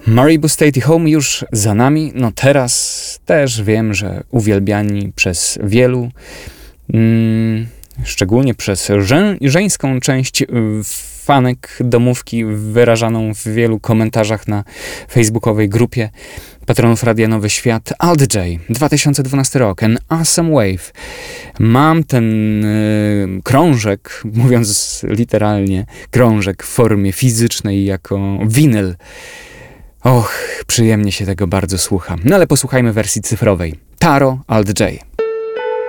Maribu State Home już za nami. No teraz też wiem, że uwielbiani przez wielu, szczególnie przez żeńską część fanek domówki wyrażaną w wielu komentarzach na facebookowej grupie patronów Radia Nowy Świat. Alt J, 2012 rok, An Awesome Wave. Mam ten krążek, mówiąc literalnie, krążek w formie fizycznej jako winyl. Och, przyjemnie się tego bardzo słucha. No ale posłuchajmy wersji cyfrowej. Taro, Alt J.